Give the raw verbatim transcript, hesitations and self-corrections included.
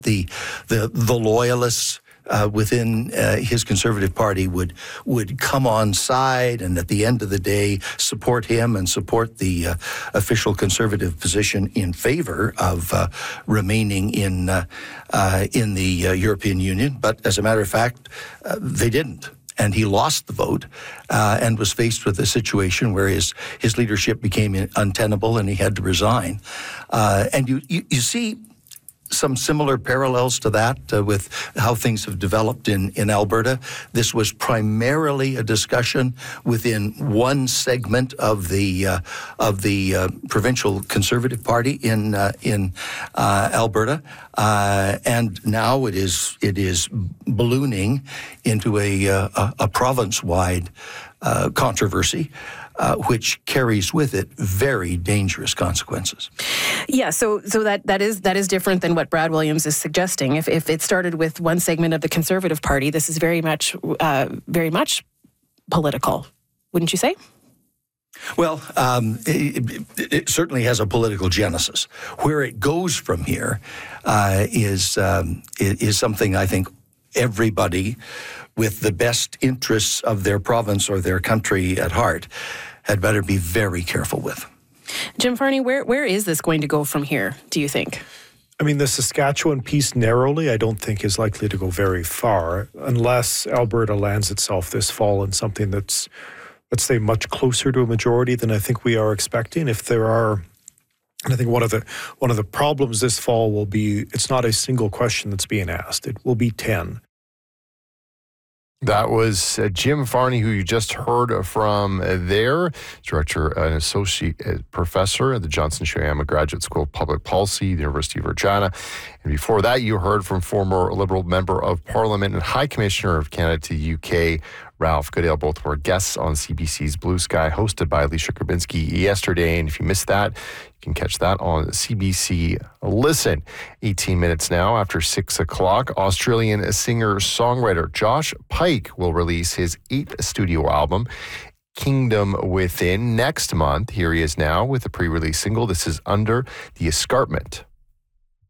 The the the loyalists uh, within uh, his Conservative Party would would come on side, and at the end of the day, support him and support the uh, official Conservative position in favor of uh, remaining in uh, uh, in the uh, European Union. But as a matter of fact, uh, they didn't. And he lost the vote uh, and was faced with a situation where his, his leadership became untenable and he had to resign. Uh, and you, you, you see some similar parallels to that uh, with how things have developed in, in Alberta. This was primarily a discussion within one segment of the uh, of the uh, provincial Conservative Party in uh, in uh, Alberta, uh, and now it is it is ballooning into a uh, a, a province-wide uh, controversy. Uh, which carries with it very dangerous consequences. Yeah, so so that, that is that is different than what Brad Williams is suggesting. If if it started with one segment of the Conservative Party, this is very much uh, very much political, wouldn't you say? Well, um, it, it certainly has a political genesis. Where it goes from here uh, is um, is something I think everybody with the best interests of their province or their country at heart had better be very careful with. Jim Farney, where where is this going to go from here, do you think? I mean, the Saskatchewan piece narrowly, I don't think is likely to go very far unless Alberta lands itself this fall in something that's, let's say, much closer to a majority than I think we are expecting. If there are, and I think one of the one of the problems this fall will be, it's not a single question that's being asked. It will be ten. That was uh, Jim Farney, who you just heard from uh, there, director and associate uh, professor at the Johnson Shoyama Graduate School of Public Policy, the University of Regina. And before that, you heard from former Liberal Member of Parliament and High Commissioner of Canada to the U K, Ralph Goodale. Both were guests on C B C's Blue Sky, hosted by Alicia Grabinski yesterday. And if you missed that, you can catch that on C B C Listen. eighteen minutes now after six o'clock. Australian singer-songwriter Josh Pike will release his eighth studio album, Kingdom Within, next month. Here he is now with a pre-release single. This is Under the Escarpment.